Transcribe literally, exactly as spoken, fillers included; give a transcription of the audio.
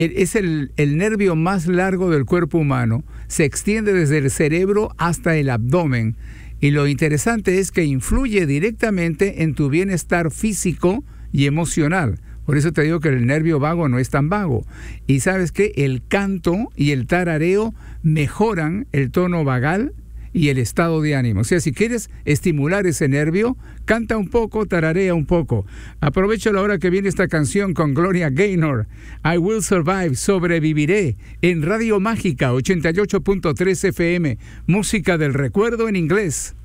Es el, el nervio más largo del cuerpo humano, se extiende desde el cerebro hasta el abdomen y lo interesante es que influye directamente en tu bienestar físico y emocional. Por eso te digo que el nervio vago no es tan vago. Y sabes que el canto y el tarareo mejoran el tono vagal y el estado de ánimo. O sea, si quieres estimular ese nervio, canta un poco, tararea un poco. Aprovecho la hora que viene esta canción con Gloria Gaynor. I Will Survive, sobreviviré, en Radio Mágica ochenta y ocho punto tres F M. Música del recuerdo en inglés.